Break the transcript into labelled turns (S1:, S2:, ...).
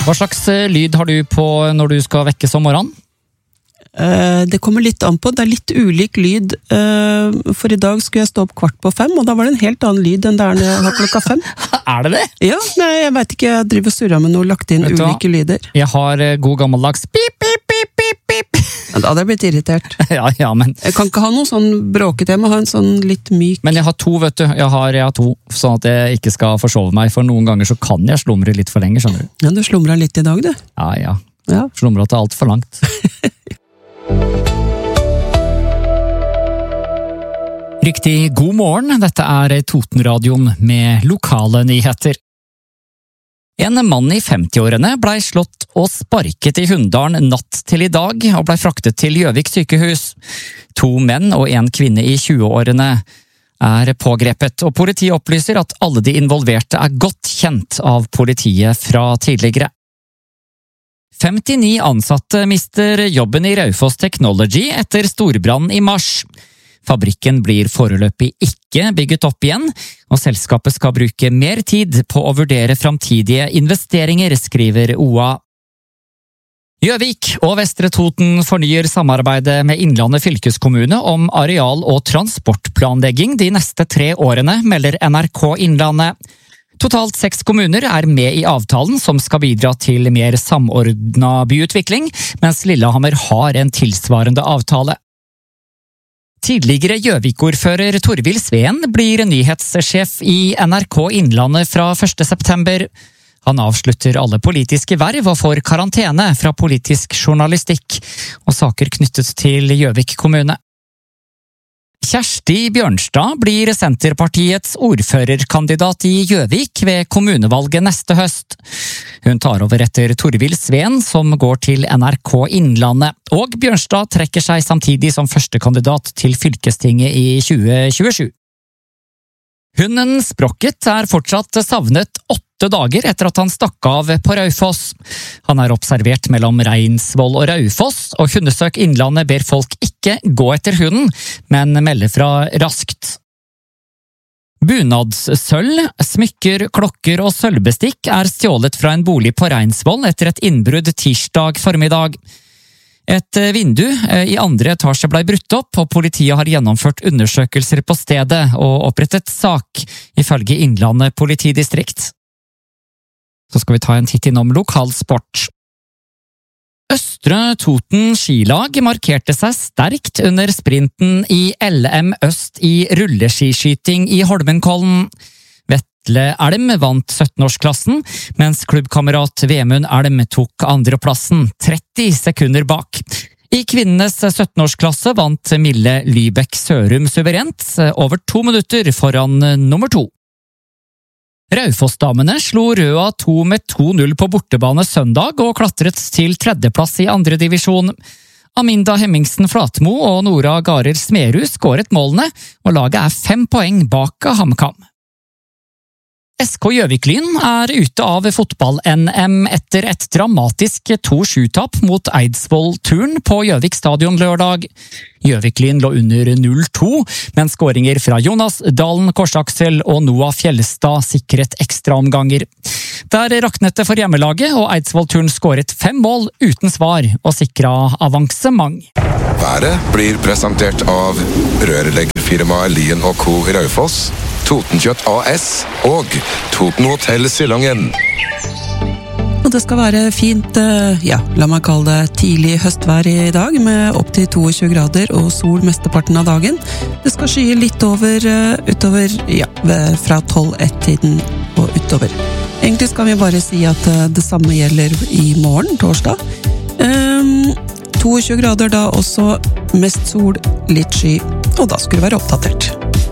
S1: Hva slags lyd har du på når du skal vekkes om morgenen?
S2: Det kommer litt an på, det er litt ulik lyd. For i dag skulle jeg stå opp 4:15, og da var det en helt annen lyd enn det når jeg har 5:00.
S1: Er det det?
S2: Ja, nei, jeg vet ikke, jeg driver og surrer med noe, lagt inn ulike lyder.
S1: Jeg har god gammeldags pip, pip, pip, pip, pip.
S2: Ja, da hadde jeg blitt irritert.
S1: Ja, men...
S2: Jeg kan ikke ha noe sånn bråket, jeg må ha en sånn litt myk.
S1: Men jeg har to, vet du. Jeg har to, sånn at jeg ikke skal forsove meg, for noen ganger så kan jeg slumre litt for lenge, skjønner du.
S2: Ja, du slumret litt i dag, du.
S1: Ja. Slumret til alt for langt. Riktig god morgen, dette er Totenradioen med lokale nyheter. En mann i 50-årene ble slått og sparket i Hunndalen natt til i dag og ble fraktet til Gjøvik sykehus. 2 menn og en kvinne i 20-årene er pågrepet, og politiet opplyser at alle de involverte er godt kjent av politiet fra tidligere. 59 ansatte mister jobben i Raufoss Technology etter storbrann i mars. Fabrikken blir foreløpig ikke bygget opp igjen, og selskapet skal bruke mer tid på å vurdere framtidige investeringer, skriver OA. Gjøvik og Vestre Toten fornyer samarbeidet med Innlandet fylkeskommune om areal- og transportplanlegging de neste 3 årene, melder NRK Innlandet. Totalt 6 kommuner er med i avtalen som skal bidra til mer samordnet byutvikling, mens Lillehammer har en tilsvarende avtale. Tidligere Gjøvik-ordfører Torvild Sveen blir nyhetssjef i NRK Innlandet fra 1. september. Han avslutter alle politiske verv og får karantene fra politisk journalistikk og saker knyttet til Gjøvik kommune. Kjersti Bjørnstad blir Senterpartiets ordførerkandidat i Gjøvik ved kommunevalget neste høst. Hun tar over etter Torvild Sveen, som går til NRK Innlandet, og Bjørnstad trekker seg samtidig som førstekandidat til fylkestinget i 2027. Hunden Sprocket er fortsatt savnet 8 dager etter at han stakk av på Raufoss. Han er observert mellom Reinsvoll og Raufoss, og Hundesøk Innlandet ber folk ikke gå etter hunden, men melde fra raskt. Bunadssølv, smykker, klokker og sølvbestikk er stjålet fra en bolig på Reinsvoll etter et innbrudd tirsdag formiddag. Et vindu i 2. etasje ble brutt opp, og politiet har gjennomført undersøkelser på stedet og opprettet sak, ifølge Innlandet politidistrikt. Så skal vi ta en titt innom lokalsport. Østre Toten skilag markerte seg sterkt under sprinten i LM Øst i rulleskiskyting i Holmenkollen. Vetle Elm vant 17-årsklassen, mens klubbkamerat Vemund Elm tok 2. plassen, 30 sekunder bak. I kvinnenes 17-årsklasse vant Mille Lybekk Sørum suverent, over 2 minutter foran nummer 2. Raufoss-damene slo Røa 2 med 2-0 på bortebane søndag og klatret til 3. plass i 2. divisjon. Aminda Hemmingsen Flatmo og Nora Garer Smerud skåret målene, og laget er 5 poeng bak HamKam. SK Gjøvik-Lyn er ute av fotball-NM etter et dramatisk 2-7-tap mot Eidsvoll Turn på Gjøvik stadion lørdag. Gjøvik-Lyn lå under 0-2, men skåringer fra Jonas Dalen Korsaksel og Noah Fjellstad sikret ekstraomganger. Der raknet det for hjemmelaget, og Eidsvoll Turn skåret 5 mål uten svar og sikret avansement.
S3: Været blir presentert av rørleggerfirmaet Lien & Co. i Raufoss, Totenkjøtt AS og Toten Hotell Silongen.
S2: Og det skal være fint, la meg kalle det tidlig høstvær i dag, med opp til 22 grader og sol mesteparten av dagen. Det skal skye litt utover, fra 12-1-tiden og utover. Egentlig skal vi bare si at det samme gjelder i morgen, torsdag. 22 grader da også, mest sol, litt sky, og da skulle det være oppdatert.